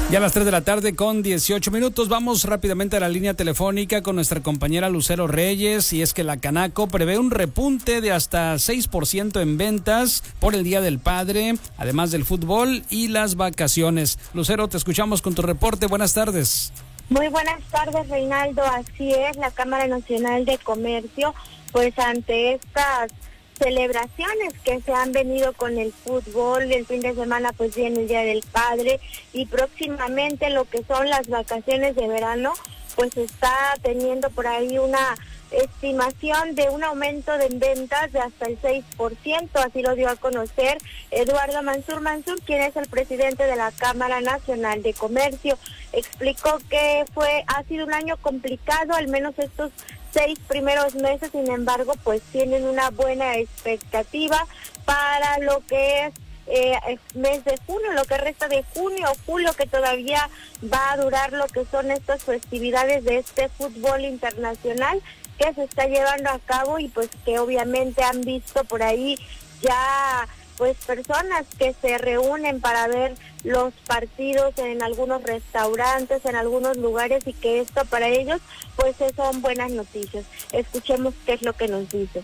Ya a las 3 de la tarde con 18 minutos, vamos rápidamente a la línea telefónica con nuestra compañera Lucero Reyes, y es que la Canaco prevé un repunte de hasta 6% en ventas por el Día del Padre, además del fútbol y las vacaciones. Lucero, te escuchamos con tu reporte, buenas tardes. Muy buenas tardes, Reinaldo, así es, la Cámara Nacional de Comercio, pues ante estas celebraciones que se han venido con el fútbol, el fin de semana pues viene el Día del Padre y próximamente lo que son las vacaciones de verano, pues está teniendo por ahí una estimación de un aumento de ventas de hasta el 6%, así lo dio a conocer Eduardo Mansur, quien es el presidente de la Cámara Nacional de Comercio. Explicó que ha sido un año complicado, al menos estos 6 primeros meses, sin embargo, pues tienen una buena expectativa para lo que es el mes de junio, lo que resta de junio o julio, que todavía va a durar lo que son estas festividades de este fútbol internacional que se está llevando a cabo, y pues que obviamente han visto por ahí ya pues personas que se reúnen para ver los partidos en algunos restaurantes, en algunos lugares, y que esto para ellos pues son buenas noticias. Escuchemos qué es lo que nos dice.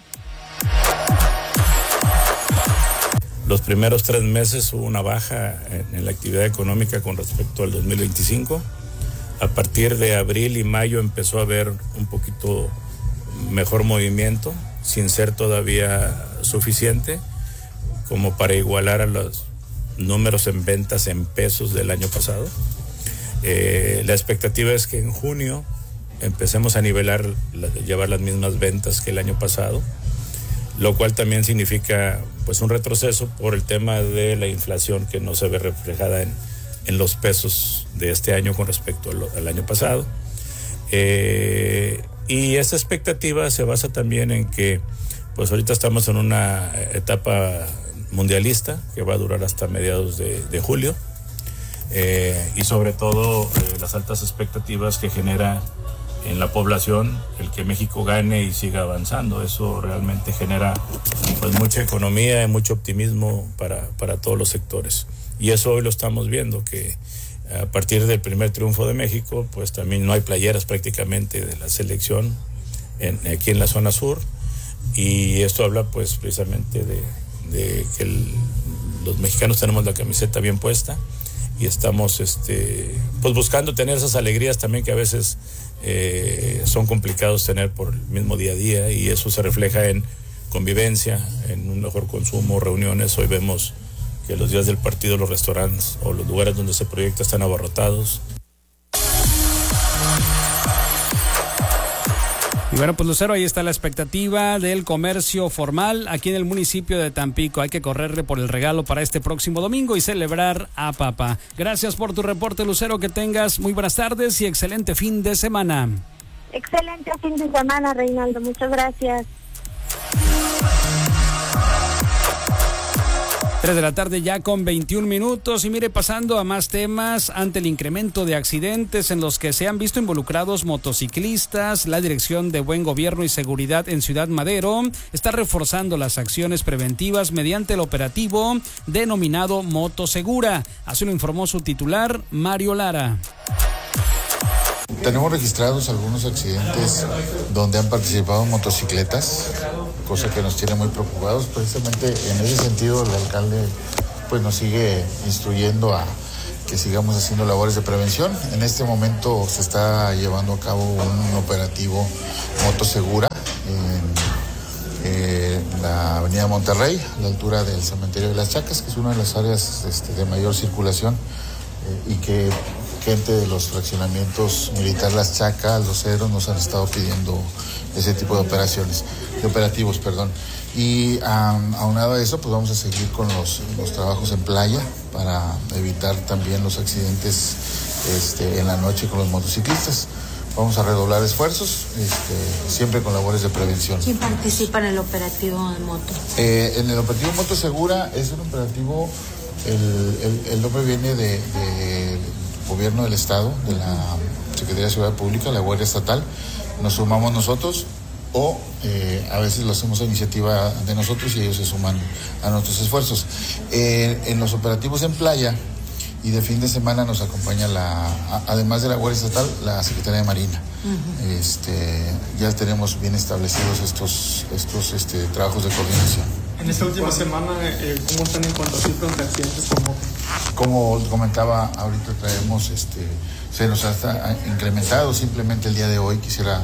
Los primeros 3 meses hubo una baja en la actividad económica con respecto al 2025. A partir de abril y mayo empezó a haber un poquito mejor movimiento, sin ser todavía suficiente como para igualar a los números en ventas en pesos del año pasado. La expectativa es que en junio empecemos a nivelar, llevar las mismas ventas que el año pasado, lo cual también significa pues un retroceso por el tema de la inflación que no se ve reflejada en los pesos de este año con respecto al año pasado. Y esta expectativa se basa también en que pues ahorita estamos en una etapa mundialista que va a durar hasta mediados de julio, y sobre todo las altas expectativas que genera en la población el que México gane y siga avanzando. Eso realmente genera pues mucha economía y mucho optimismo para todos los sectores, y eso hoy lo estamos viendo, que a partir del primer triunfo de México pues también no hay playeras prácticamente de la selección aquí en la zona sur, y esto habla pues precisamente de que los mexicanos tenemos la camiseta bien puesta y estamos pues buscando tener esas alegrías también que a veces son complicados tener por el mismo día a día, y eso se refleja en convivencia, en un mejor consumo, reuniones. Hoy vemos que los días del partido los restaurantes o los lugares donde se proyecta están abarrotados. Y bueno, pues Lucero, ahí está la expectativa del comercio formal aquí en el municipio de Tampico. Hay que correrle por el regalo para este próximo domingo y celebrar a papá. Gracias por tu reporte, Lucero, que tengas muy buenas tardes y excelente fin de semana. Excelente fin de semana, Reinaldo, muchas gracias. 3 de la tarde ya con 21 minutos, y mire, pasando a más temas, ante el incremento de accidentes en los que se han visto involucrados motociclistas, la Dirección de Buen Gobierno y Seguridad en Ciudad Madero está reforzando las acciones preventivas mediante el operativo denominado Motosegura. Así lo informó su titular, Mario Lara. Tenemos registrados algunos accidentes donde han participado motocicletas, cosa que nos tiene muy preocupados. Precisamente en ese sentido el alcalde pues nos sigue instruyendo a que sigamos haciendo labores de prevención. En este momento se está llevando a cabo un operativo Motosegura en la avenida Monterrey, a la altura del cementerio de las Chacas, que es una de las áreas de mayor circulación, y que gente de los fraccionamientos Militar Las Chacas, Los Cedros, nos han estado pidiendo ese tipo de operativos. Y aunado a eso, pues vamos a seguir con los trabajos en playa para evitar también los accidentes en la noche con los motociclistas. Vamos a redoblar esfuerzos, siempre con labores de prevención. ¿Quién participa en el operativo de moto? En el operativo Motosegura es un operativo, el nombre viene del Gobierno del Estado, de la Secretaría de Seguridad Pública, la Guardia Estatal. Nos sumamos nosotros, o a veces lo hacemos a iniciativa de nosotros y ellos se suman a nuestros esfuerzos. En los operativos en playa y de fin de semana nos acompaña además de la Guardia Estatal, la Secretaría de Marina. Ya tenemos bien establecidos estos trabajos de coordinación. En esta última semana, ¿cómo están en cuanto a cifras de accidentes con moto? Como comentaba, ahorita traemos, se nos ha incrementado. Simplemente el día de hoy quisiera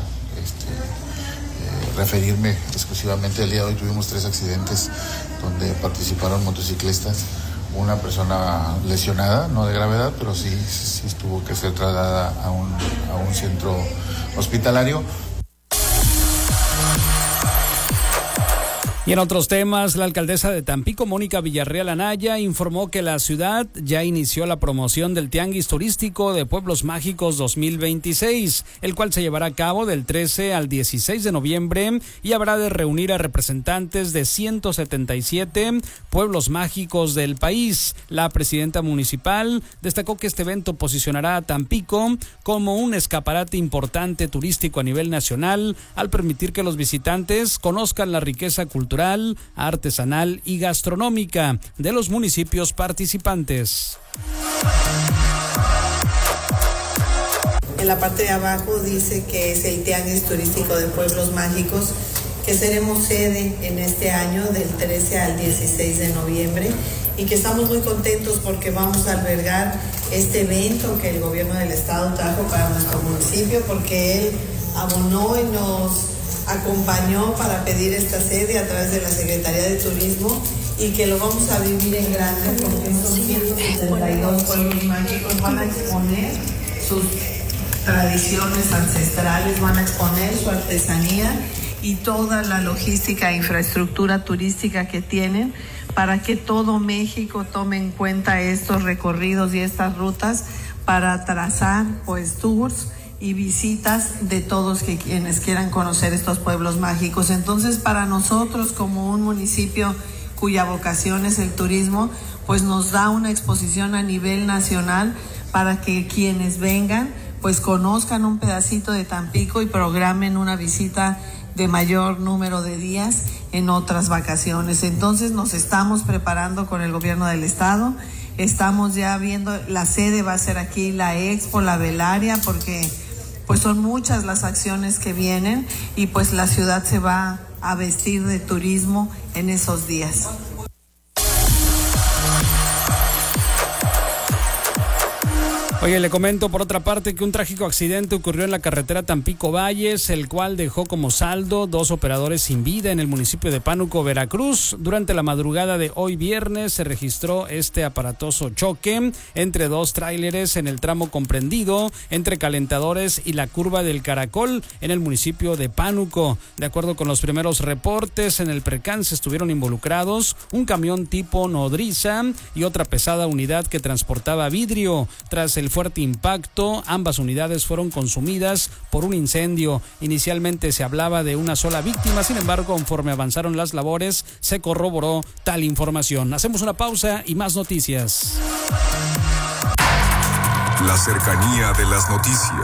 referirme exclusivamente. El día de hoy tuvimos 3 accidentes donde participaron motociclistas. Una persona lesionada, no de gravedad, pero sí tuvo que ser trasladada a un centro hospitalario. Y en otros temas, la alcaldesa de Tampico, Mónica Villarreal Anaya, informó que la ciudad ya inició la promoción del Tianguis Turístico de Pueblos Mágicos 2026, el cual se llevará a cabo del 13 al 16 de noviembre y habrá de reunir a representantes de 177 pueblos mágicos del país. La presidenta municipal destacó que este evento posicionará a Tampico como un escaparate importante turístico a nivel nacional, al permitir que los visitantes conozcan la riqueza cultural, artesanal y gastronómica de los municipios participantes. En la parte de abajo dice que es el Tianguis Turístico de Pueblos Mágicos, que seremos sede en este año del 13 al 16 de noviembre y que estamos muy contentos porque vamos a albergar este evento que el gobierno del estado trajo para nuestro municipio, porque él abonó y nos acompañó para pedir esta sede a través de la Secretaría de Turismo, y que lo vamos a vivir en grande porque son 172 pueblos mágicos. Van a exponer sus tradiciones ancestrales, van a exponer su artesanía y toda la logística e infraestructura turística que tienen, para que todo México tome en cuenta estos recorridos y estas rutas para trazar pues tours y visitas de todos quienes quieran conocer estos pueblos mágicos. Entonces, para nosotros, como un municipio cuya vocación es el turismo, pues nos da una exposición a nivel nacional para que quienes vengan pues conozcan un pedacito de Tampico y programen una visita de mayor número de días en otras vacaciones. Entonces nos estamos preparando con el gobierno del estado, estamos ya viendo, la sede va a ser aquí, la Expo, la Velaria, porque pues son muchas las acciones que vienen y pues la ciudad se va a vestir de turismo en esos días. Oye, le comento por otra parte que un trágico accidente ocurrió en la carretera Tampico-Valles, el cual dejó como saldo 2 operadores sin vida en el municipio de Pánuco, Veracruz. Durante la madrugada de hoy viernes se registró este aparatoso choque entre 2 tráileres en el tramo comprendido entre Calentadores y la curva del Caracol en el municipio de Pánuco. De acuerdo con los primeros reportes, en el percance estuvieron involucrados un camión tipo nodriza y otra pesada unidad que transportaba vidrio. Tras el fuerte impacto, ambas unidades fueron consumidas por un incendio. Inicialmente se hablaba de una sola víctima, sin embargo, conforme avanzaron las labores, se corroboró tal información. Hacemos una pausa y más noticias. La cercanía de las noticias.